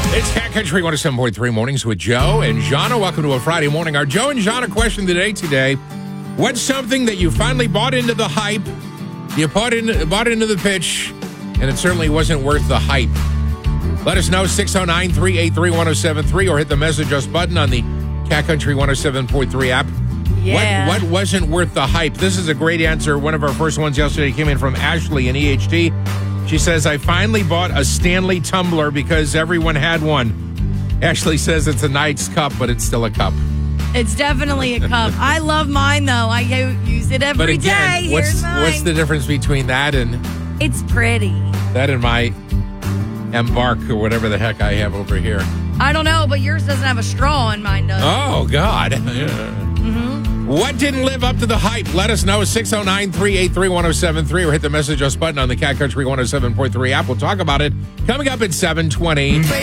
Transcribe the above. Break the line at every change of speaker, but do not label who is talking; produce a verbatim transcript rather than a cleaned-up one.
It's Cat Country one oh seven point three Mornings with Joe and Jana. Welcome to a Friday morning. Our Joe and Jana question today today. What's something that you finally bought into the hype, you bought, in, bought into the pitch, and it certainly wasn't worth the hype? Let us know, six oh nine, three eight three, one oh seven three, or hit the message us button on the Cat Country one oh seven point three app.
Yeah.
What, what wasn't worth the hype? This is a great answer. One of our first ones yesterday came in from Ashley in E H T. She says, I finally bought a Stanley tumbler because everyone had one. Ashley says it's a Knight's cup, but it's still a cup.
It's definitely a cup. I love mine, though. I use it every
But again,
day.
what's
Here's mine.
what's the difference between that and
It's pretty.
that and my Embark or whatever the heck I have over here?
I don't know, but yours doesn't have a straw and mine does.
Oh, God. Mm-hmm. What didn't live up to the hype? Let us know, six oh nine, three eight three, one oh seven three, or hit the message us button on the Cat Country one oh seven point three app. We'll talk about it coming up at seven twenty.